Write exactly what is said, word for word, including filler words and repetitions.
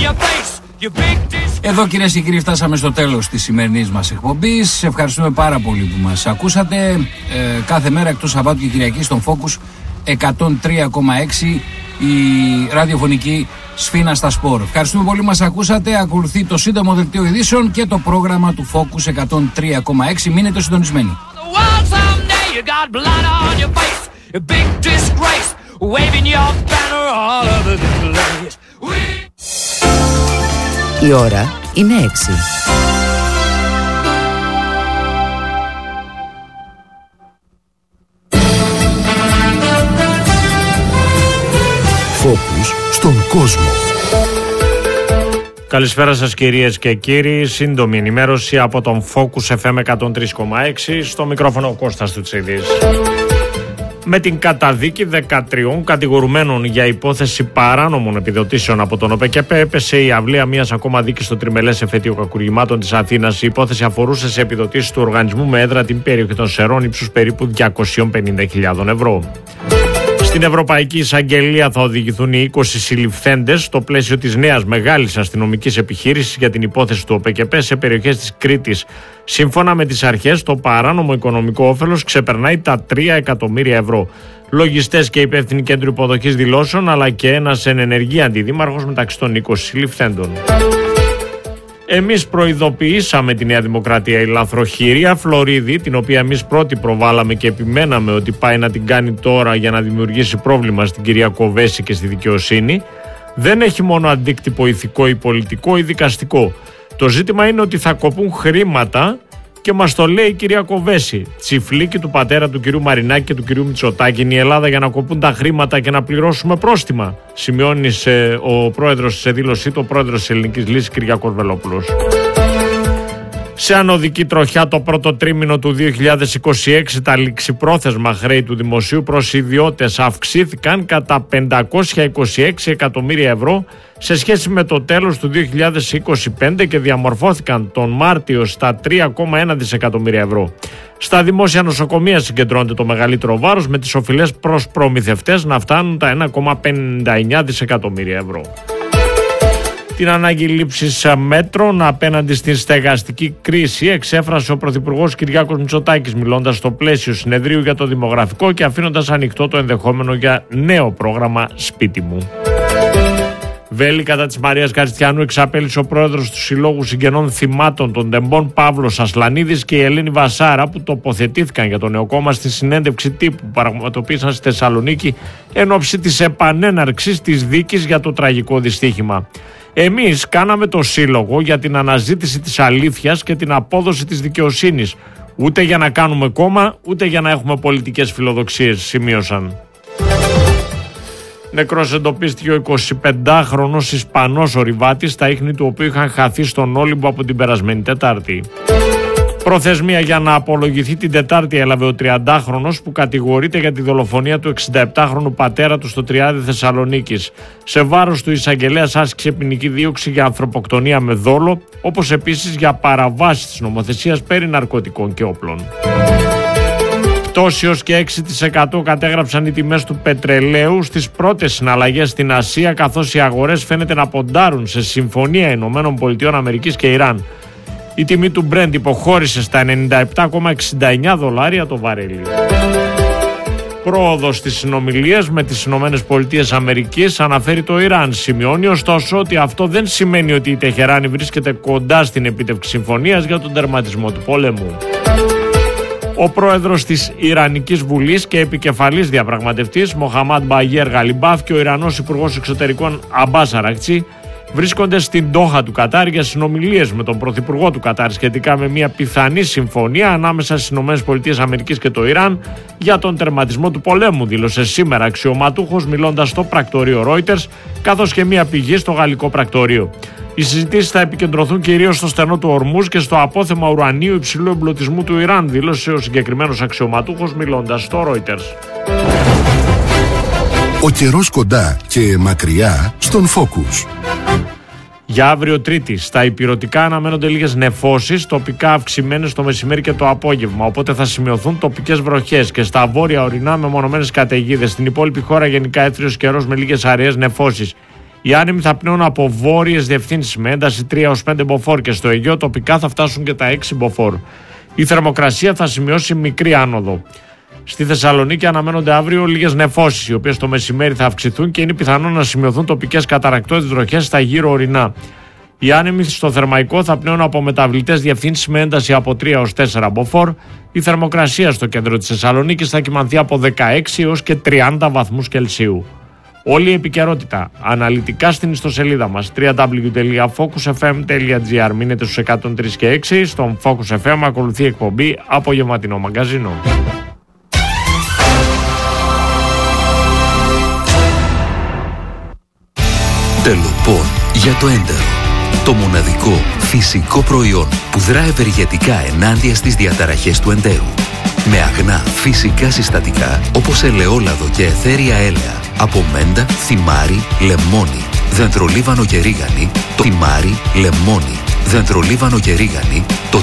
Εδώ κυρίες και κύριοι φτάσαμε στο τέλος της σημερινής μας εκπομπής. Ευχαριστούμε πάρα πολύ που μας ακούσατε. Ε, κάθε μέρα εκτός Σαββάτου και Κυριακή στον Focus εκατόν τρία κόμμα έξι η ραδιοφωνική Σφίνα στα Σπορ. Ευχαριστούμε πολύ που μας ακούσατε. Ακολουθεί το σύντομο δελτίο ειδήσεων και το πρόγραμμα του Focus εκατόν τρία κόμμα έξι. Μείνετε συντονισμένοι. Η ώρα είναι έξι. Focus στον κόσμο. Καλησπέρα σας κυρίες και κύριοι. Σύντομη ενημέρωση από τον Focus εφ εμ εκατόν τρία κόμμα έξι. Στο μικρόφωνο ο Κώστας Τουτσίδης. Με την καταδίκη δεκατριών κατηγορουμένων για υπόθεση παράνομων επιδοτήσεων από τον ΟΠΕΚΕΠΕ, έπεσε η αυλαία μιας ακόμα δίκης στο τριμελές εφετείο κακουργημάτων της Αθήνας. Η υπόθεση αφορούσε σε επιδοτήσεις του οργανισμού με έδρα την περιοχή των Σερών ύψους περίπου διακόσιες πενήντα χιλιάδες ευρώ. Στην Ευρωπαϊκή Εισαγγελία θα οδηγηθούν οι είκοσι συλληφθέντες στο πλαίσιο της νέας μεγάλης αστυνομικής επιχείρησης για την υπόθεση του ΟΠΕΚΕΠΕ σε περιοχές της Κρήτης. Σύμφωνα με τις αρχές, το παράνομο οικονομικό όφελος ξεπερνάει τα τρία εκατομμύρια ευρώ. Λογιστές και υπεύθυνοι κέντρου υποδοχής δηλώσεων, αλλά και ένας εν ενεργεία αντιδήμαρχος μεταξύ των είκοσι συλληφθέντων. Εμείς προειδοποιήσαμε τη Νέα Δημοκρατία. Η λανθροχειρία Φλωρίδη, την οποία εμείς πρώτοι προβάλαμε και επιμέναμε ότι πάει να την κάνει τώρα για να δημιουργήσει πρόβλημα στην κυρία Κοβέση και στη δικαιοσύνη, δεν έχει μόνο αντίκτυπο ηθικό ή πολιτικό ή δικαστικό. Το ζήτημα είναι ότι θα κοπούν χρήματα και μας το λέει η κυρία Κοβέση. Τσιφλίκι του πατέρα του κυρίου Μαρινάκη και του κυρίου Μητσοτάκη είναι η Ελλάδα για να κοπούν τα χρήματα και να πληρώσουμε πρόστιμα. Σημειώνει σε, ο πρόεδρος σε δήλωσή του, ο πρόεδρος της Ελληνικής Λύσης Κυριάκος Βελόπουλος. Σε ανωδική τροχιά το πρώτο τρίμηνο του δύο χιλιάδες είκοσι έξι τα ληξιπρόθεσμα χρέη του δημοσίου προς ιδιώτες αυξήθηκαν κατά πεντακόσια είκοσι έξι εκατομμύρια ευρώ σε σχέση με το τέλος του δύο χιλιάδες είκοσι πέντε και διαμορφώθηκαν τον Μάρτιο στα τρία κόμμα ένα δισεκατομμύρια ευρώ. Στα δημόσια νοσοκομεία συγκεντρώνεται το μεγαλύτερο βάρος, με τις οφειλές προς προμηθευτές να φτάνουν τα ένα κόμμα πενήντα εννέα δισεκατομμύρια ευρώ. Την ανάγκη λήψης μέτρων απέναντι στην στεγαστική κρίση εξέφρασε ο Πρωθυπουργός Κυριάκος Μητσοτάκης, μιλώντας στο πλαίσιο συνεδρίου για το δημογραφικό και αφήνοντας ανοιχτό το ενδεχόμενο για νέο πρόγραμμα Σπίτι μου. Βέλη κατά της Μαρίας Καριστιανού εξαπέλυσε ο πρόεδρος του Συλλόγου Συγγενών Θυμάτων των Τεμπών Παύλος Ασλανίδης και η Ελένη Βασάρα, που τοποθετήθηκαν για το νεοκόμμα στη συνέντευξη τύπου που πραγματοποίησαν στη Θεσσαλονίκη εν ώψη της επανέναρξης της δίκης για το τραγικό δυστύχημα. Εμείς κάναμε το σύλλογο για την αναζήτηση της αλήθειας και την απόδοση της δικαιοσύνης, ούτε για να κάνουμε κόμμα, ούτε για να έχουμε πολιτικές φιλοδοξίες, σημείωσαν. Νεκρός εντοπίστηκε ο εικοσιπεντάχρονος Ισπανός ορειβάτης, τα ίχνη του οποίου είχαν χαθεί στον Όλυμπο από την περασμένη Τετάρτη. Προθεσμία για να απολογηθεί την Τετάρτη έλαβε ο τριαντάχρονος που κατηγορείται για τη δολοφονία του εξηνταεπτάχρονου πατέρα του στο Τριάδι Θεσσαλονίκης. Σε βάρος του εισαγγελέας άσκησε ποινική δίωξη για ανθρωποκτονία με δόλο, όπως επίσης για παραβάσεις της νομοθεσίας περί ναρκωτικών και όπλων. Πτώση ως και έξι τοις εκατό κατέγραψαν οι τιμές του πετρελαίου στις πρώτες συναλλαγές στην Ασία, καθώς οι αγορές φαίνεται να ποντάρουν σε συμφωνία Ηνωμένων Πολιτειών Αμερικής και Ιράν. Η τιμή του Brent υποχώρησε στα ενενήντα επτά κόμμα εξήντα εννέα δολάρια το βαρέλι. Πρόοδος στις συνομιλίες με τις Ηνωμένες Πολιτείες Αμερικής αναφέρει το Ιράν. Σημειώνει ωστόσο ότι αυτό δεν σημαίνει ότι η Τεχεράνη βρίσκεται κοντά στην επίτευξη συμφωνίας για τον τερματισμό του πολέμου. Ο πρόεδρος της Ιρανικής Βουλής και επικεφαλής διαπραγματευτής Μοχαμάντ Μπαγιέρ Γαλιμπάφ και ο Ιρανός Υπουργός Εξωτερικών Αμπάς Αρακτσί βρίσκονται στην Ντόχα του Κατάρ για συνομιλίες με τον Πρωθυπουργό του Κατάρ σχετικά με μια πιθανή συμφωνία ανάμεσα στις ΗΠΑ και το Ιράν για τον τερματισμό του πολέμου, δήλωσε σήμερα αξιωματούχος μιλώντας στο πρακτορείο Reuters, καθώς και μια πηγή στο γαλλικό πρακτορείο. Οι συζητήσεις θα επικεντρωθούν κυρίως στο στενό του Ορμούζ και στο απόθεμα ουρανίου υψηλού εμπλουτισμού του Ιράν, δήλωσε ο συγκεκριμένος αξιωματούχος μιλώντας στο Reuters. Ο καιρός κοντά και μακριά στον Focus. Για αύριο Τρίτη, στα ηπειρωτικά αναμένονται λίγες νεφώσεις, τοπικά αυξημένες το μεσημέρι και το απόγευμα. Οπότε θα σημειωθούν τοπικές βροχές και στα βόρεια ορεινά μεμονωμένες καταιγίδες. Στην υπόλοιπη χώρα γενικά έθριος καιρός με λίγες αραιές νεφώσεις. Οι άνεμοι θα πνέουν από βόρειες διευθύνσεις με ένταση τρία έως πέντε μποφόρ και στο Αιγαίο τοπικά θα φτάσουν και τα έξι μποφόρ. Η θερμοκρασία θα σημειώσει μικρή άνοδο. Στη Θεσσαλονίκη αναμένονται αύριο λίγες νεφώσεις, οι οποίες το μεσημέρι θα αυξηθούν και είναι πιθανό να σημειωθούν τοπικές καταρρακτώδεις βροχές στα γύρω ορεινά. Οι άνεμοι στο Θερμαϊκό θα πνέουν από μεταβλητές διευθύνσεις με ένταση από τρία έως τέσσερα μποφόρ. Η θερμοκρασία στο κέντρο της Θεσσαλονίκης θα κυμανθεί από δεκαέξι έως και τριάντα βαθμούς Κελσίου. Όλη η επικαιρότητα αναλυτικά στην ιστοσελίδα μας double-u double-u double-u τελεία focus f m τελεία g r. Μείνετε στους εκατόν τρία και έξι. Στον Focus εφ εμ ακολουθεί εκπομπή Απογευματινό Μαγκαζίνο. Τελοπών για το έντερο. Το μοναδικό φυσικό προϊόν που δρά ευεργετικά ενάντια στις διαταραχές του εντέρου. Με αγνά φυσικά συστατικά όπως ελαιόλαδο και αιθέρια έλαια από μέντα, θυμάρι, λεμόνι, δεντρολίβανο και ρίγανη, το θυμάρι, λεμόνι, δεντρολίβανο και ρίγανη, το